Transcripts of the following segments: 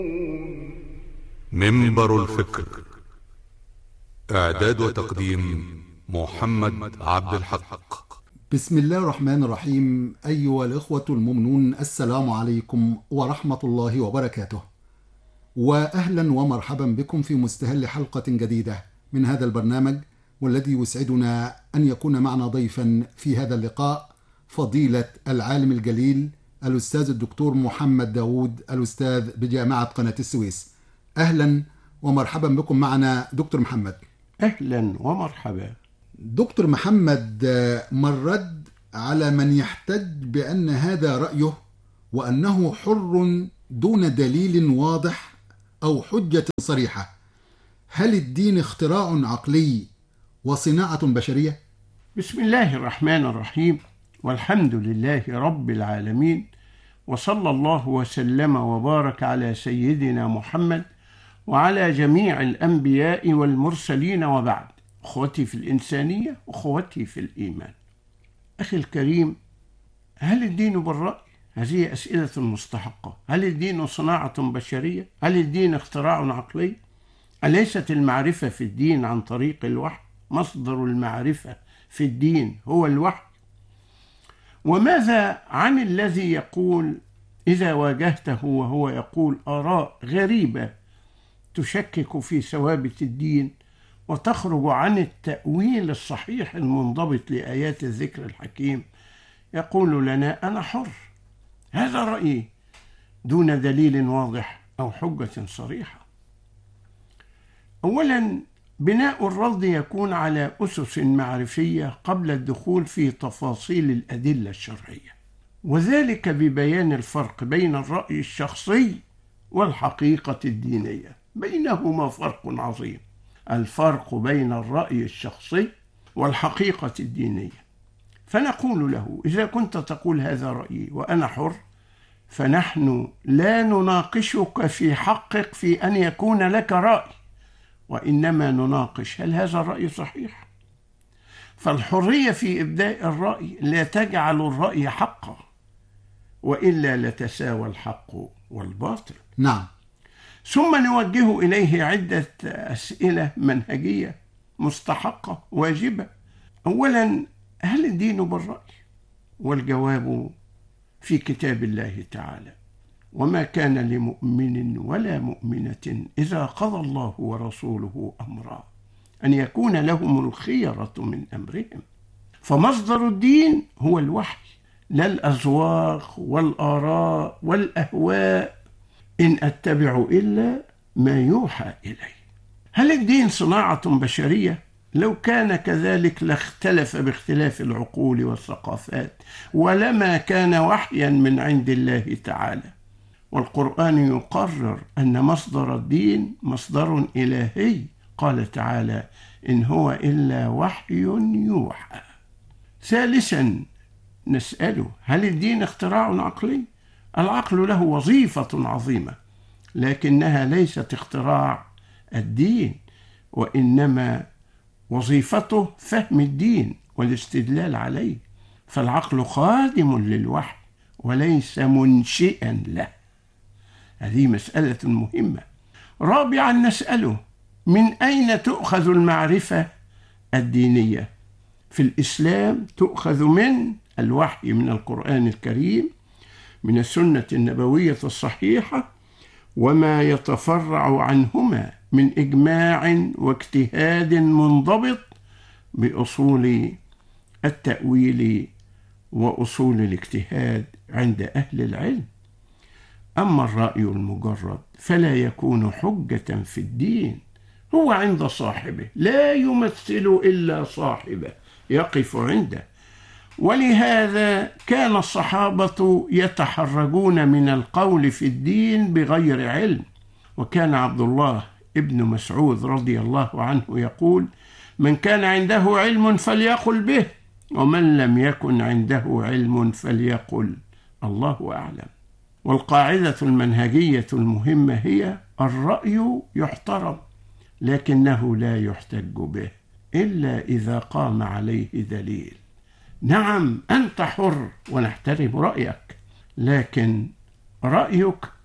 منبر الفكر. إعداد وتقديم محمد عبد الحق. بسم الله الرحمن الرحيم. أيها الإخوة المؤمنون، السلام عليكم ورحمة الله وبركاته، وأهلا ومرحبا بكم في مستهل حلقة جديدة من هذا البرنامج، والذي يسعدنا أن يكون معنا ضيفا في هذا اللقاء فضيلة العالم الجليل الأستاذ الدكتور محمد داود، الأستاذ بجامعة قناة السويس. أهلا ومرحبا بكم معنا دكتور محمد. أهلا ومرحبا دكتور محمد، من رد على من يحتج بأن هذا رأيه وأنه حر دون دليل واضح أو حجة صريحة، هل الدين اختراع عقلي وصناعة بشرية؟ بسم الله الرحمن الرحيم، والحمد لله رب العالمين، وصلى الله وسلم وبارك على سيدنا محمد وعلى جميع الأنبياء والمرسلين، وبعد. أخوتي في الإنسانية، أخوتي في الإيمان. أخي الكريم، هل الدين بالرأي؟ هذه أسئلة مستحقة. هل الدين صناعة بشرية؟ هل الدين اختراع عقلي؟ أليست المعرفة في الدين عن طريق الوحي؟ مصدر المعرفة في الدين هو الوحي. وماذا عن الذي يقول إذا واجهته وهو يقول آراء غريبة تشكك في ثوابت الدين وتخرج عن التأويل الصحيح المنضبط لآيات الذكر الحكيم، يقول لنا أنا حر، هذا رأيي، دون دليل واضح أو حجة صريحة؟ أولا، بناء الرد يكون على أسس معرفية قبل الدخول في تفاصيل الأدلة الشرعية، وذلك ببيان الفرق بين الرأي الشخصي والحقيقة الدينية. بينهما فرق عظيم، الفرق بين الرأي الشخصي والحقيقة الدينية. فنقول له: إذا كنت تقول هذا رأيي وأنا حر، فنحن لا نناقشك في حقك في أن يكون لك رأي، وإنما نناقش هل هذا الرأي صحيح؟ فالحرية في إبداء الرأي لا تجعل الرأي حقا، وإلا لتساوى الحق والباطل. نعم. ثم نوجه إليه عدة أسئلة منهجية مستحقة واجبة. أولا، هل الدين بالرأي؟ والجواب في كتاب الله تعالى: وما كان لمؤمن ولا مؤمنة إذا قضى الله ورسوله أمرا أن يكون لهم الخيرة من أمرهم. فمصدر الدين هو الوحي، لا الأذواق والآراء والأهواء، إن أتبع إلا ما يوحى إلي. هل الدين صناعة بشرية؟ لو كان كذلك لاختلف باختلاف العقول والثقافات، ولما كان وحيا من عند الله تعالى. والقرآن يقرر أن مصدر الدين مصدر إلهي، قال تعالى: إن هو إلا وحي يوحى. ثالثا، نسأله: هل الدين اختراع عقلي؟ العقل له وظيفة عظيمة، لكنها ليست اختراع الدين، وإنما وظيفته فهم الدين والاستدلال عليه. فالعقل خادم للوحي وليس منشئا له. هذه مسألة مهمة. رابعا، نسأله: من أين تؤخذ المعرفة الدينية؟ في الإسلام تؤخذ من الوحي، من القرآن الكريم، من السنة النبوية الصحيحة، وما يتفرع عنهما من إجماع واجتهاد منضبط بأصول التأويل وأصول الاجتهاد عند أهل العلم. أما الرأي المجرد فلا يكون حجة في الدين، هو عند صاحبه لا يمثل إلا صاحبه يقف عنده. ولهذا كان الصحابة يتحرجون من القول في الدين بغير علم. وكان عبد الله ابن مسعود رضي الله عنه يقول: من كان عنده علم فليقل به، ومن لم يكن عنده علم فليقل الله أعلم. والقاعدة المنهجية المهمة هي: الرأي يحترم، لكنه لا يحتج به إلا إذا قام عليه دليل. نعم، أنت حر ونحترم رأيك، لكن رأيك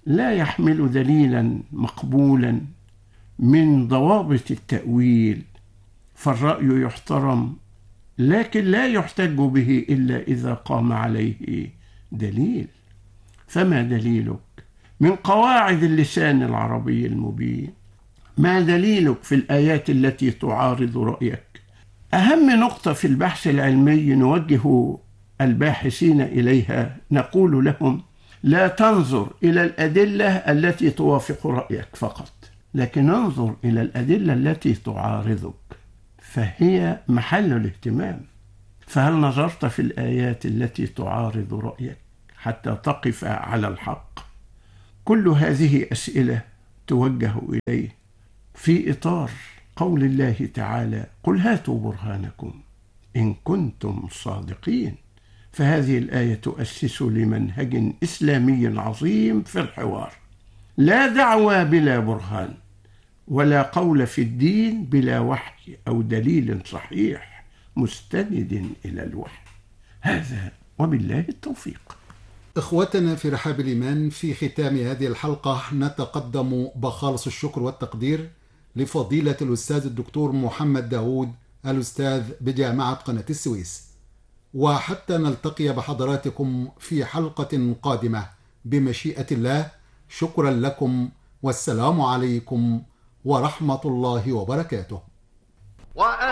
لا يحمل دليلا مقبولا من ضوابط التأويل، فالرأي يحترم لكن لا يحتج به إلا إذا قام عليه دليل. فما دليلك من قواعد اللسان العربي المبين؟ ما دليلك في الآيات التي تعارض رأيك؟ أهم نقطة في البحث العلمي نوجه الباحثين إليها، نقول لهم: لا تنظر إلى الأدلة التي توافق رأيك فقط، لكن انظر إلى الأدلة التي تعارضك، فهي محل الاهتمام. فهل نظرت في الآيات التي تعارض رأيك حتى تقف على الحق؟ كل هذه أسئلة توجه إليه في إطار قول الله تعالى: قل هاتوا برهانكم إن كنتم صادقين. فهذه الآية تؤسس لمنهج إسلامي عظيم في الحوار: لا دعوى بلا برهان، ولا قول في الدين بلا وحي أو دليل صحيح مستند إلى الوحي. هذا وبالله التوفيق. إخوتنا في رحاب الإيمان، في ختام هذه الحلقة نتقدم بخالص الشكر والتقدير لفضيلة الأستاذ الدكتور محمد داود، الأستاذ بجامعة قناة السويس. وحتى نلتقي بحضراتكم في حلقة قادمة بمشيئة الله، شكرا لكم، والسلام عليكم ورحمة الله وبركاته.